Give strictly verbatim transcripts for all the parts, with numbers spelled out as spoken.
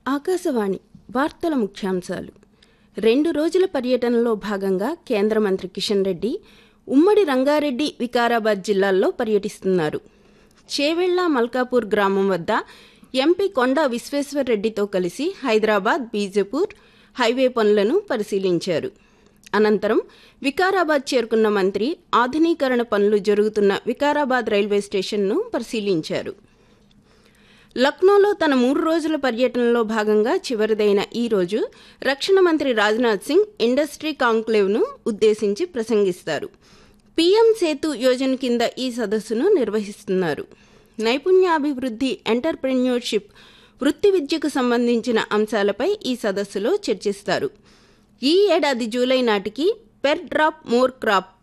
ఆకాశవాణి వార్తల ముఖ్యాంశాలు. రెండు రోజుల పర్యటనలో భాగంగా కేంద్ర మంత్రి కిషన్ రెడ్డి ఉమ్మడి రంగారెడ్డి, వికారాబాద్ జిల్లాల్లో పర్యటిస్తున్నారు. చేవెళ్ల మల్కాపూర్ గ్రామం వద్ద ఎంపీ కొండా విశ్వేశ్వర్రెడ్డితో కలిసి హైదరాబాద్ బీజపూర్ హైవే పనులను పరిశీలించారు. అనంతరం వికారాబాద్ చేరుకున్న మంత్రి ఆధునీకరణ పనులు జరుగుతున్న వికారాబాద్ రైల్వే స్టేషన్ను పరిశీలించారు. లక్నోలో తన మూడు రోజుల పర్యటనలో భాగంగా చివరిదైన ఈ రోజు రక్షణ మంత్రి రాజ్నాథ్ సింగ్ ఇండస్ట్రీ కాంక్లేవ్ను ఉద్దేశించి ప్రసంగిస్తారు. పీఎం సేతు యోజన కింద ఈ సదస్సును నిర్వహిస్తున్నారు. నైపుణ్యాభివృద్ధి, ఎంటర్ప్రెన్యూర్షిప్, వృత్తి విద్యకు సంబంధించిన అంశాలపై ఈ సదస్సులో చర్చిస్తారు. ఈ ఏడాది జూలై నాటికి పెర్ డ్రాప్ మోర్ క్రాప్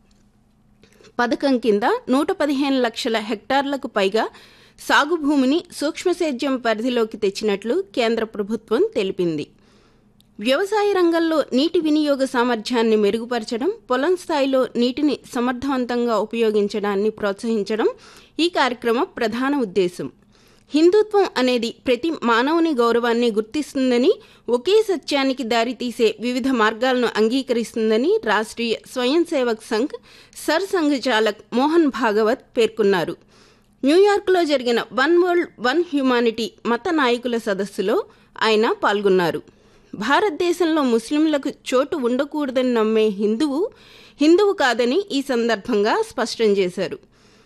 పథకం కింద నూట పదిహేను లక్షల హెక్టార్లకు పైగా సాగు భూమిని సూక్ష్మసేద్యం పరిధిలోకి తెచ్చినట్లు కేంద్ర ప్రభుత్వం తెలిపింది. వ్యవసాయ రంగంలో నీటి వినియోగ సామర్థ్యాన్ని మెరుగుపరచడం, పొలం స్థాయిలో నీటిని సమర్థవంతంగా ఉపయోగించడాన్ని ప్రోత్సహించడం ఈ కార్యక్రమం ప్రధాన ఉద్దేశం. హిందుత్వం అనేది ప్రతి మానవుని గౌరవాన్ని గుర్తిస్తుందని, ఒకే సత్యానికి దారితీసే వివిధ మార్గాలను అంగీకరిస్తుందని రాష్ట్రీయ స్వయం సేవక్ సంఘ్ సర్ సంఘ్ చాలక్ మోహన్ భాగవత్ పేర్కొన్నారు. న్యూయార్క్లో జరిగిన వన్ వరల్డ్ వన్ హ్యుమానిటీ మత నాయకుల సదస్సులో ఆయన పాల్గొన్నారు. భారతదేశంలో ముస్లింలకు చోటు ఉండకూడదని నమ్మే హిందువు హిందువు కాదని ఈ సందర్భంగా స్పష్టం చేశారు.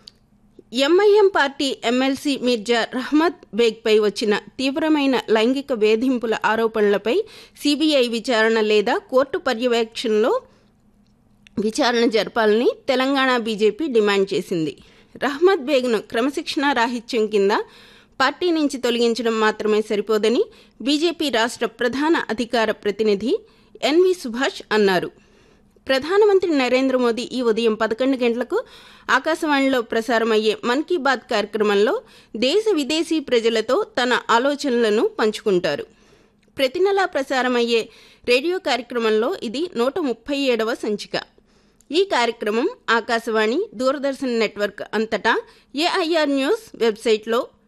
MIM party MLC Mirza Rahmat బేగ్పై వచ్చిన తీవ్రమైన లైంగిక వేధింపుల ఆరోపణలపై సీబీఐ విచారణ లేదా కోర్టు పర్యవేక్షణలో విచారణ జరపాలని తెలంగాణ బీజేపీ డిమాండ్ చేసింది. రహ్మత్ బేగ్ను క్రమశిక్షణా రాహిత్యం కింద పార్టీ నుంచి తొలగించడం మాత్రమే సరిపోదని బీజేపీ రాష్ట్ర ప్రధాన అధికార ప్రతినిధి ఎన్వి సుభాష్ అన్నారు. ప్రధానమంత్రి నరేంద్ర మోదీ ఈ ఉదయం పదకొండు గంటలకు ఆకాశవాణిలో ప్రసారమయ్యే మన్ కీ బాత్ కార్యక్రమంలో దేశ విదేశీ ప్రజలతో తన ఆలోచనలను పంచుకుంటారు. ప్రతి నెలా ప్రసారమయ్యే రేడియో కార్యక్రమంలో ఇది నూట ముప్పై ఏడవ సంచిక. ఈ కార్యక్రమం ఆకాశవాణి, దూరదర్శన్ నెట్వర్క్ అంతటా ఏఐఆర్ న్యూస్ వెబ్సైట్లో